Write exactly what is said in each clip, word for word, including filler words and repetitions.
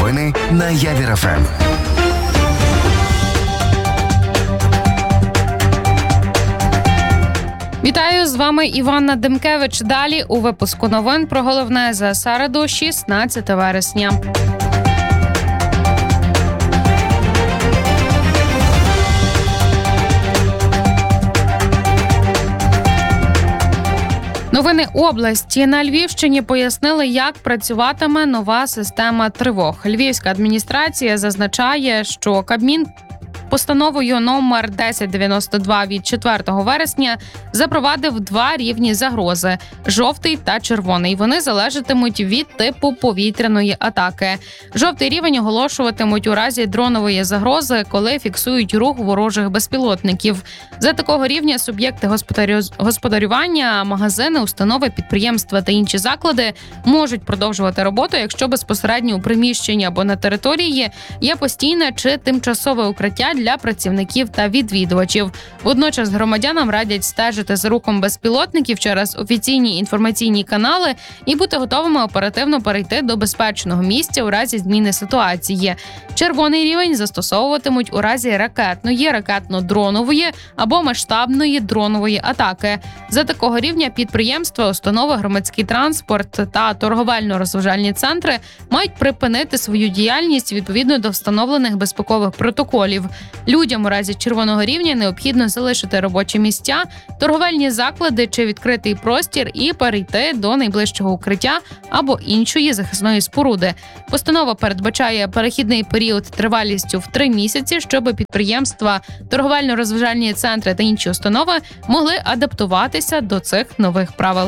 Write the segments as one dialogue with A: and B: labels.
A: Новини на Явір еф ем.
B: Вітаю, з вами Іванна Демкевич. Далі у випуску новин про головне за середу, шістнадцяте вересня. Новини області. На Львівщині пояснили, як працюватиме нова система тривог. Львівська адміністрація зазначає, що Кабмін постановою номер десять дев'яносто два від четвертого вересня запровадив два рівні загрози – жовтий та червоний. Вони залежатимуть від типу повітряної атаки. Жовтий рівень оголошуватимуть у разі дронової загрози, коли фіксують рух ворожих безпілотників. За такого рівня суб'єкти господарю... господарювання, магазини, установи, підприємства та інші заклади можуть продовжувати роботу, якщо безпосередньо у приміщенні або на території є постійне чи тимчасове укриття для працівників та відвідувачів. Водночас громадянам радять стежити за рухом безпілотників через офіційні інформаційні канали і бути готовими оперативно перейти до безпечного місця у разі зміни ситуації. Червоний рівень застосовуватимуть у разі ракетної, ракетно-дронової або масштабної дронової атаки. За такого рівня підприємства, установи, громадський транспорт та торговельно-розважальні центри мають припинити свою діяльність відповідно до встановлених безпекових протоколів. Людям у разі червоного рівня необхідно залишити робочі місця, торговельні заклади чи відкритий простір і перейти до найближчого укриття або іншої захисної споруди. Постанова передбачає перехідний період тривалістю в три місяці, щоб підприємства, торговельно-розважальні центри та інші установи могли адаптуватися до цих нових правил.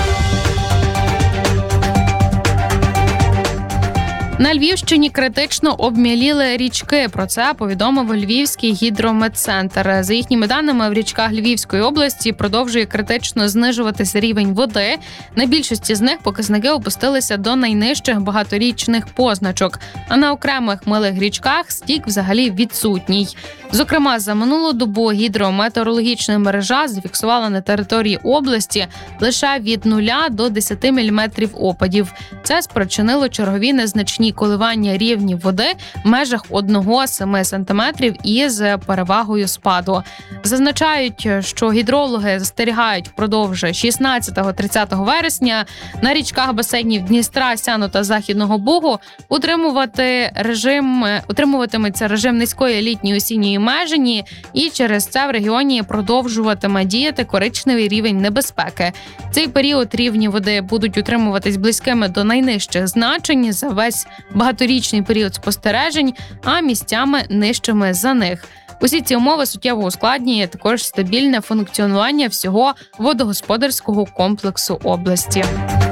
B: На Львівщині критично обміліли річки. Про це повідомив Львівський гідрометцентр. За їхніми даними, в річках Львівської області продовжує критично знижуватися рівень води. На більшості з них показники опустилися до найнижчих багаторічних позначок, а на окремих малих річках стік взагалі відсутній. Зокрема, за минулу добу гідрометеорологічна мережа зафіксувала на території області лише від нуля до десяти міліметрів опадів. Це спричинило чергові незначні коливання рівнів води в межах одного-семи сантиметрів із перевагою спаду. Зазначають, що гідрологи застерігають впродовж шістнадцятого-тридцятого вересня на річках басейнів Дністра, Сяну та Західного Бугу утримувати режим, утримуватиметься режим низької літньої осінньої межені, і через це в регіоні продовжуватиме діяти коричневий рівень небезпеки. Цей період рівні води будуть утримуватись близькими до найнижчих значень за весь багаторічний період спостережень, а місцями нижчими за них. Усі ці умови суттєво ускладнює також стабільне функціонування всього водогосподарського комплексу області.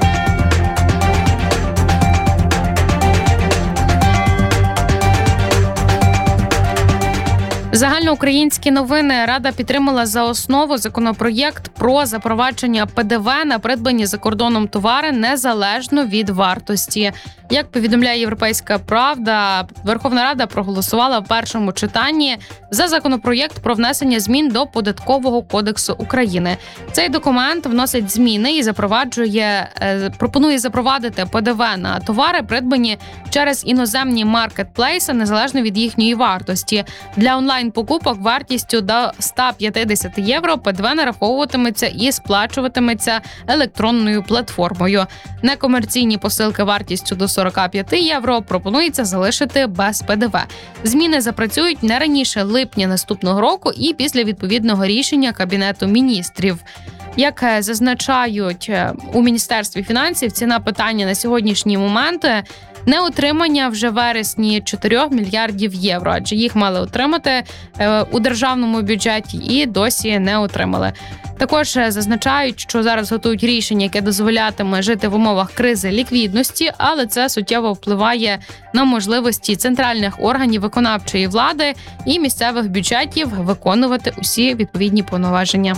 B: Загальноукраїнські новини. Рада підтримала за основу законопроєкт про запровадження Пе Де Ве на придбані за кордоном товари незалежно від вартості. Як повідомляє «Європейська правда», Верховна Рада проголосувала в першому читанні за законопроєкт про внесення змін до Податкового кодексу України. Цей документ вносить зміни і запроваджує, пропонує запровадити Пе Де Ве на товари, придбані через іноземні маркетплейси, незалежно від їхньої вартості. Для онлайн-покупок вартістю до ста п'ятдесят євро Пе Де Ве нараховуватиметься і сплачуватиметься електронною платформою. Некомерційні посилки вартістю до сорок п'ять євро пропонується залишити без Пе Де Ве. Зміни запрацюють не раніше липня наступного року і після відповідного рішення Кабінету міністрів. Як зазначають у Міністерстві фінансів, ціна питання на сьогоднішній момент – неотримання вже в вересні чотирьох мільярдів євро, адже їх мали отримати у державному бюджеті і досі не отримали. Також зазначають, що зараз готують рішення, яке дозволятиме жити в умовах кризи ліквідності, але це суттєво впливає на можливості центральних органів виконавчої влади і місцевих бюджетів виконувати усі відповідні повноваження.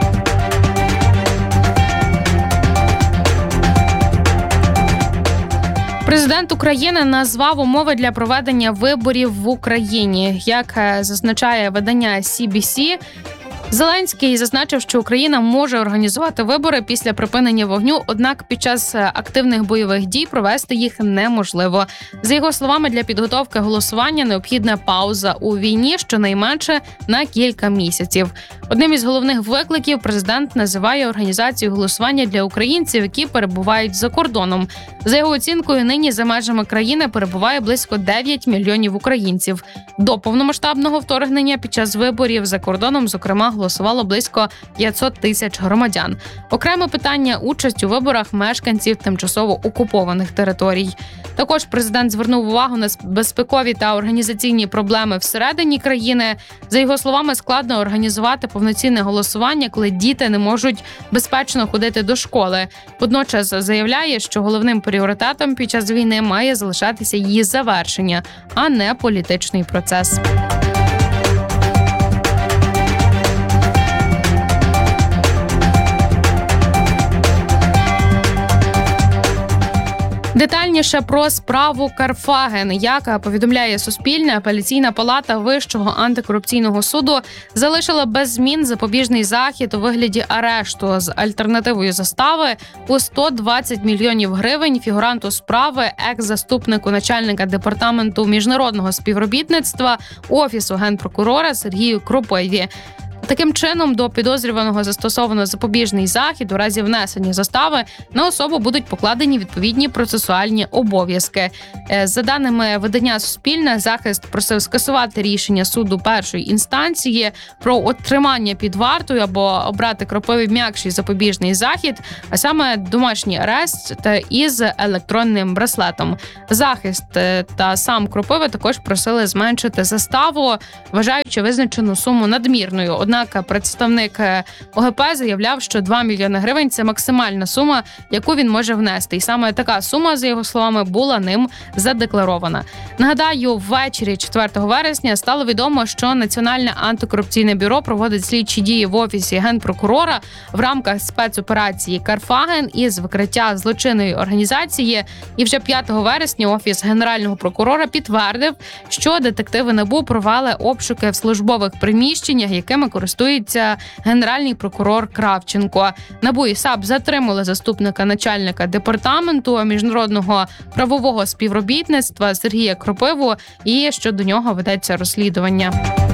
B: Президент України назвав умови для проведення виборів в Україні. Як зазначає видання Сі Бі Сі, Зеленський зазначив, що Україна може організувати вибори після припинення вогню, однак під час активних бойових дій провести їх неможливо. За його словами, для підготовки голосування необхідна пауза у війні щонайменше на кілька місяців. Одним із головних викликів президент називає організацію голосування для українців, які перебувають за кордоном. За його оцінкою, нині за межами країни перебуває близько дев'ять мільйонів українців. До повномасштабного вторгнення під час виборів за кордоном, зокрема, голосувало близько п'ятсот тисяч громадян. Окреме питання – участь у виборах мешканців тимчасово окупованих територій. Також президент звернув увагу на безпекові та організаційні проблеми всередині країни. За його словами, складно організувати повноцінне голосування, коли діти не можуть безпечно ходити до школи. Водночас заявляє, що головним пріоритетом під час війни має залишатися її завершення, а не політичний процес. Детальніше про справу Карфаген. Як повідомляє Суспільне, апеляційна палата Вищого антикорупційного суду залишила без змін запобіжний захід у вигляді арешту з альтернативою застави у сто двадцять мільйонів гривень фігуранту справи, екс-заступнику начальника департаменту міжнародного співробітництва Офісу генпрокурора Сергію Кропиві. Таким чином, до підозрюваного застосовано запобіжний захід. У разі внесення застави на особу будуть покладені відповідні процесуальні обов'язки. За даними видання Суспільне, захист просив скасувати рішення суду першої інстанції про отримання під вартою або обрати Кропиві м'якший запобіжний захід, а саме домашній арешт із електронним браслетом. Захист та сам Кропива також просили зменшити заставу, вважаючи визначену суму надмірною. Однак представник ОГП заявляв, що два мільйони гривень – це максимальна сума, яку він може внести. І саме така сума, за його словами, була ним задекларована. Нагадаю, ввечері четвертого вересня стало відомо, що Національне антикорупційне бюро проводить слідчі дії в Офісі генпрокурора в рамках спецоперації «Карфаген» із викриття злочинної організації. І вже п'ятого вересня Офіс Генерального прокурора підтвердив, що детективи НАБУ провели обшуки в службових приміщеннях, якими користується генеральний прокурор Кравченко. НАБУ і САП затримали заступника начальника департаменту міжнародного правового співробітництва Сергія Кропиву, і щодо нього ведеться розслідування.